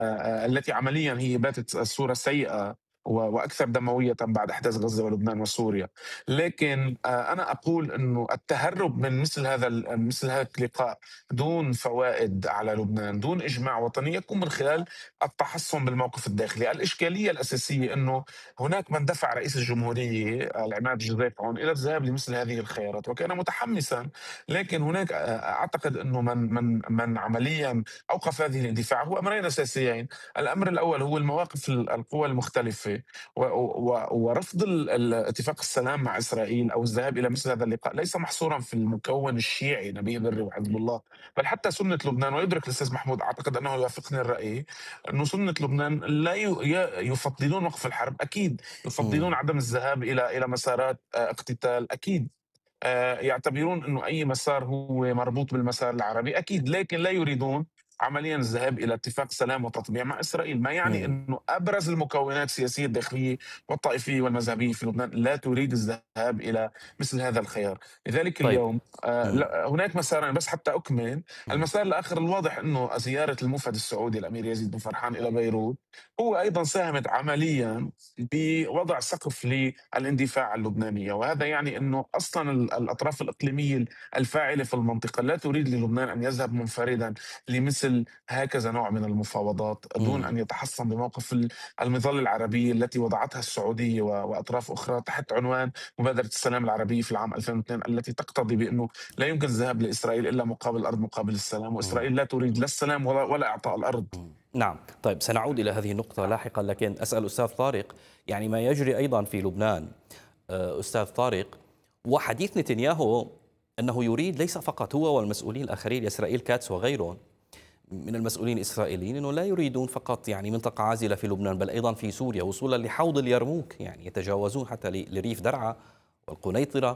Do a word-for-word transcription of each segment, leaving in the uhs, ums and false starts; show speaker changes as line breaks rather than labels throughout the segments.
آآ التي عمليًا هي باتت الصورة سيئة و وأكثر دموية بعد أحداث غزة ولبنان وسوريا. لكن آآ أنا أقول إنه التهرب من مثل هذا ال مثل هذا اللقاء دون فوائد على لبنان، دون إجماع وطني، يكون من خلال التحصن بالموقف الداخلي. الإشكالية الأساسية إنه هناك من دفع رئيس الجمهورية العماد جوزيف عون إلى الذهاب لمثل هذه الخيارات وكان متحمسًا. لكن هناك أ أعتقد إنه من من من عمليًا أوقف هذه الاندفاع هو أمرين أساسيين. الأمر الأول هو المواقف ال القوى المختلفة و و ورفض ال ال اتفاق السلام مع إسرائيل أو الذهاب إلى مثل هذا اللقاء ليس محصورًا في المكون الشيعي نبيه بري وحزب الله، بل حتى سنة لبنان. ويدرك الأستاذ محمود، أعتقد أنه يوافقني الرأي، أنه سنة لبنان لا ي ي يفضلون وقف الحرب أكيد، يفضلون
إمم،
عدم الذهاب إلى إلى مسارات آآ اقتتال أكيد. آآ يعتبرون إنه أي مسار هو مربوط بالمسار العربي أكيد، لكن لا يريدون عمليًا الذهاب إلى اتفاق سلام وتطبيع مع إسرائيل. ما يعني
إمم،
إنه أبرز المكونات السياسية الداخلية والطائفية والمذهبية في لبنان لا تريد الذهاب إلى مثل هذا الخيار. لذلك
طيب،
اليوم آآ
إمم،
ل هناك مسارين بس حتى أكمل.
إمم،
المسار الآخر الواضح إنه زيارة الموفد السعودي الأمير يزيد بن فرحان إلى بيروت هو أيضًا ساهمت عمليًا بوضع سقف للاندفاع اللبنانية. وهذا يعني إنه أصلًا ال الأطراف الإقليمية الفاعلة في المنطقة لا تريد للبنان أن يذهب منفردا لمثل هكذا نوع من المفاوضات دون
إمم.
أن يتحصن بموقف ال- المظلة العربية التي وضعتها السعودية و- وأطراف أخرى تحت عنوان مبادرة السلام العربية في العام ألفين واثنين، التي تقتضي بأنه لا يمكن الذهاب لإسرائيل إلا مقابل الأرض مقابل السلام،
إمم،
وإسرائيل لا تريد لا السلام ولا, ولا إعطاء الأرض.
إمم. نعم، طيب سنعود إلى هذه النقطة لاحقًا، لكن أسأل أستاذ طارق، يعني ما يجري أيضًا في لبنان آآ، أستاذ طارق، وحديث نتنياهو أنه يريد ليس فقط هو والمسؤولين الآخرين إسرائيل كاتس وغيرهم من المسؤولين الإسرائيليين، أنه لا يريدون فقط يعني منطقة عازلة في لبنان بل أيضًا في سوريا وصولًا لحوض اليرموك، يعني يتجاوزون حتى ل لريف درعا والقنيطرة،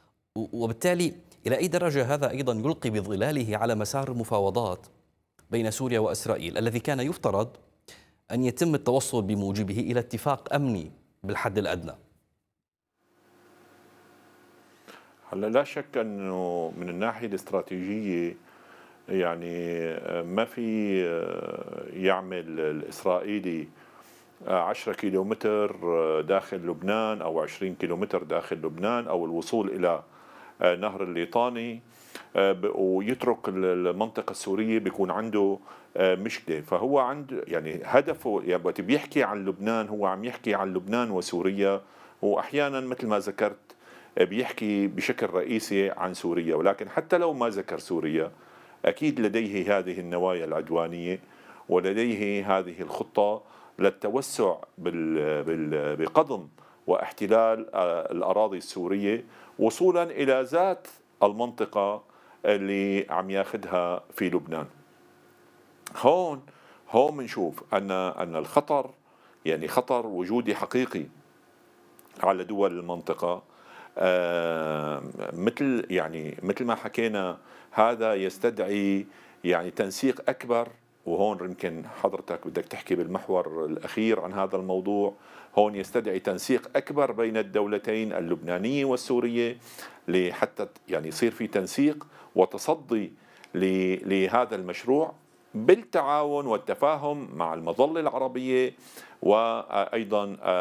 و وبالتالي إلى أي درجة هذا أيضًا يلقي بظلاله على مسار المفاوضات بين سوريا وإسرائيل الذي كان يفترض أن يتم التوصل بموجبه إلى اتفاق أمني بالحد الأدنى.
هلا لا شك انه من الناحيه الاستراتيجيه يعني آه، ما في آه، يعمل الاسرائيلي آه، عشرة كيلومتر آه، داخل لبنان او عشرين كيلومتر داخل لبنان او الوصول الى آه، نهر الليطاني آه، ب- ويترك ال- المنطقه السوريه بيكون عنده آه، مشكله. فهو عنده يعني هدفه، يعني وقت بيحكي عن لبنان هو عم يحكي عن لبنان وسوريا، واحيانا مثل ما ذكرت بيحكي بشكل رئيسي عن سوريا. ولكن حتى لو ما ذكر سوريا أكيد لديه هذه النوايا العدوانية ولديه هذه الخطة للتوسع بال بال بقضم واحتلال آه، الأراضي السورية وصولا إلى ذات المنطقة اللي عم ياخذها في لبنان. هون هون بنشوف أن أن الخطر يعني خطر وجودي حقيقي على دول المنطقة. آه، مثل يعني مثل ما حكينا، هذا يستدعي يعني تنسيق أكبر. وهون يمكن حضرتك بدك تحكي بالمحور الأخير عن هذا الموضوع. هون يستدعي تنسيق أكبر بين الدولتين اللبنانية والسورية لحتى يعني يصير في تنسيق وتصدي ل- لهذا المشروع بالتعاون والتفاهم مع المظلة العربية وأيضا